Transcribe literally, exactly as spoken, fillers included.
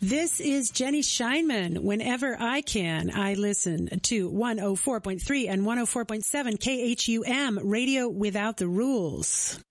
This is Jenny Scheinman. Whenever I can, I listen to one oh four point three and one oh four point seven K H U M, Radio Without the Rules.